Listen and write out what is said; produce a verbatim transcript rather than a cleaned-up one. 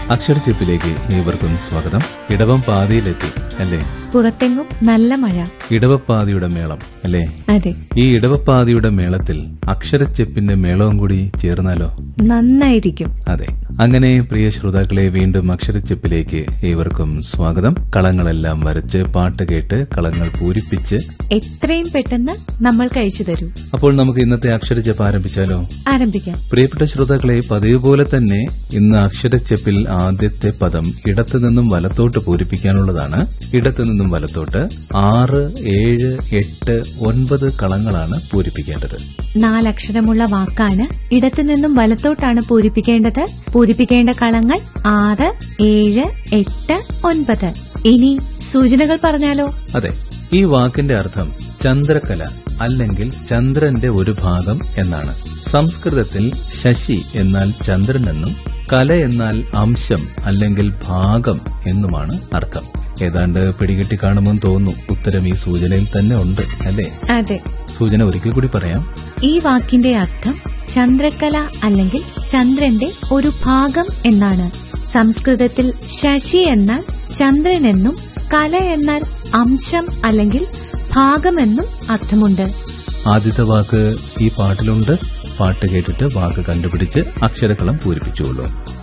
അക്ഷരച്ചെപ്പിലേക്ക് ഏവർക്കും സ്വാഗതം. ഇടവം പാതിയിലെത്തി അല്ലേ? പുറത്തെങ്ങും നല്ല മഴ. ഇടവപ്പാതിയുടെ മേളം അല്ലേ? അതെ. ഈ ഇടവപ്പാതിയുടെ മേളത്തിൽ അക്ഷരച്ചെപ്പിന്റെ മേളവും കൂടി ചേർന്നാലോ? നന്നായിരിക്കും. അതെ. അങ്ങനെ പ്രിയ ശ്രോതാക്കളെ, വീണ്ടും അക്ഷരച്ചെപ്പിലേക്ക് ഏവർക്കും സ്വാഗതം. കളങ്ങളെല്ലാം വരച്ച് പാട്ട് കേട്ട് കളങ്ങൾ പൂരിപ്പിച്ച് എത്രയും പെട്ടെന്ന് നമ്മൾ കഴിച്ചു തരൂ. അപ്പോൾ നമുക്ക് ഇന്നത്തെ അക്ഷരച്ചെപ്പ് ആരംഭിച്ചാലോ? ആരംഭിക്കാം. പ്രിയപ്പെട്ട ശ്രോതാക്കളെ, പതിവ് പോലെ തന്നെ ഇന്ന് അക്ഷരച്ചെപ്പിൽ ആദ്യത്തെ പദം ഇടത്തു നിന്നും വലത്തോട്ട് പൂരിപ്പിക്കാനുള്ളതാണ്. ഇടത്തു നിന്നും വലത്തോട്ട് ആറ്, ഏഴ്, എട്ട്, ഒൻപത് കളങ്ങളാണ് പൂരിപ്പിക്കേണ്ടത്. നാലക്ഷരമുള്ള വാക്കാണ്. ഇടത്തു നിന്നും വലത്തോട്ടാണ് പൂരിപ്പിക്കേണ്ടത്. പൂരിപ്പിക്കേണ്ട കളങ്ങൾ ആറ്, ഏഴ്, എട്ട്, ഒൻപത്. ഇനി സൂചനകൾ പറഞ്ഞാലോ? അതെ. ഈ വാക്കിന്റെ അർത്ഥം ചന്ദ്രകല അല്ലെങ്കിൽ ചന്ദ്രന്റെ ഒരു ഭാഗം എന്നാണ്. സംസ്കൃതത്തിൽ ശശി എന്നാൽ ചന്ദ്രൻ എന്നും കല എന്നാൽ അംശം അല്ലെങ്കിൽ ഭാഗം എന്നുമാണ് അർത്ഥം. ഏതാണ്ട് പിടികിട്ടി കാണുമെന്ന് തോന്നുന്നു. ഉത്തരം ഈ സൂചനയിൽ തന്നെ ഉണ്ട് അല്ലേ? അതെ. സൂചന ഒരിക്കൽ കൂടി പറയാം. ഈ വാക്കിന്റെ അർത്ഥം ചന്ദ്രകല അല്ലെങ്കിൽ ചന്ദ്രന്റെ ഒരു ഭാഗം എന്നാണ്. സംസ്കൃതത്തിൽ ശശി എന്നാൽ ചന്ദ്രൻ എന്നും കല എന്നാൽ അംശം അല്ലെങ്കിൽ ഭാഗമെന്നും അർത്ഥമുണ്ട്. ആദ്യത്തെ വാക്ക് ഈ പാട്ടിലുണ്ട്. പാട്ട് കേട്ടിട്ട് വാക്ക് കണ്ടുപിടിച്ച് അക്ഷരക്കളം പൂരിപ്പിച്ചുകൊള്ളൂ.